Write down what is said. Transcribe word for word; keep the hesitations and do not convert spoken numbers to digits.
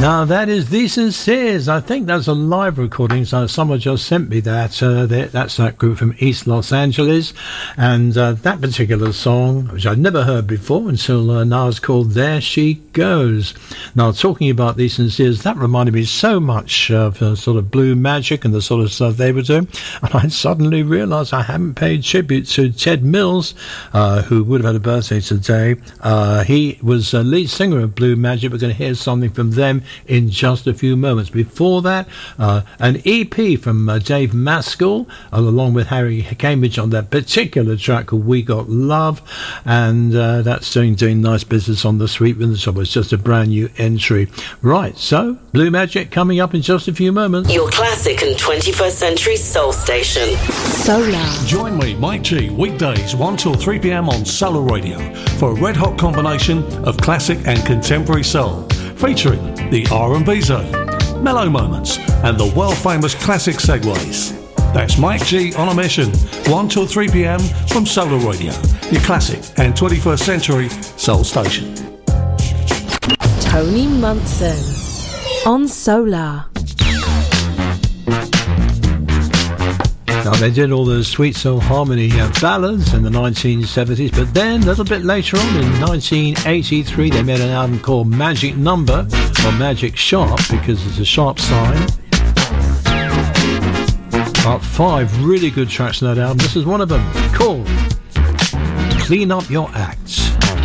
Now that is The Sinceres. I think that's a live recording, so someone just sent me that. Uh, that's that group from East Los Angeles, and uh, that particular song, which I'd never heard before until uh, now, is called There She Goes. Now, talking about The Sinceres, that reminded me so much of uh, sort of Blue Magic and the sort of stuff they were doing, and I suddenly realised I hadn't paid tribute to Ted Mills, uh, who would have had a birthday today. Uh, he was uh, lead singer of Blue Magic. We're going to hear something from them in just a few moments. Before that, uh, an E P from uh, Dave Maskell, along with Harry Cambridge on that particular track called We Got Love, and uh, that's doing doing nice business on the Sweet Rhythm Shop. It's just a brand new entry. Right, so Blue Magic coming up in just a few moments. Your classic and twenty-first century soul station. Solar. Join me, Mike G, weekdays one till three p.m. on Solar Radio for a red hot combination of classic and contemporary soul, featuring the R and B zone, mellow moments, and the world-famous classic segues. That's Mike G on a mission, one till three p.m. from Solar Radio, your classic and twenty-first century soul station. Tony Munson on Solar. Now, they did all the sweet soul harmony uh, ballads in the nineteen seventies, but then a little bit later on in nineteen eighty-three they made an album called Magic Number, or Magic Sharp, because it's a sharp sign. About five really good tracks on that album. This is one of them, called Clean Up Your Acts.